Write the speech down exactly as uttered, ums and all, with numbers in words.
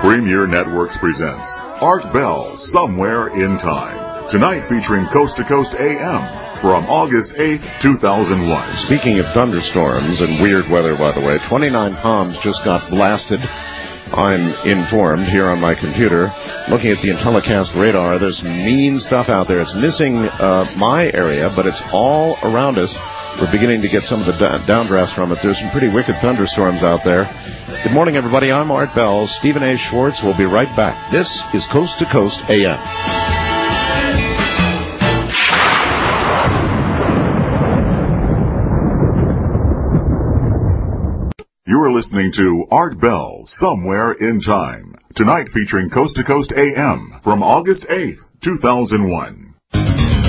Premier Networks presents Art Bell, Somewhere in Time. Tonight featuring Coast to Coast A M from August eighth, two thousand one. Speaking of thunderstorms and weird weather, by the way, twenty-nine Palms just got blasted. I'm informed here on my computer, looking at the Intellicast radar, there's mean stuff out there. It's missing uh, my area, but it's all around us. We're beginning to get some of the d- downdrafts from it. There's some pretty wicked thunderstorms out there. Good morning, everybody. I'm Art Bell. Stephen A. Schwartz will be right back. This is Coast to Coast A M. You are listening to Art Bell, Somewhere in Time. Tonight featuring Coast to Coast A M from August eighth, two thousand one.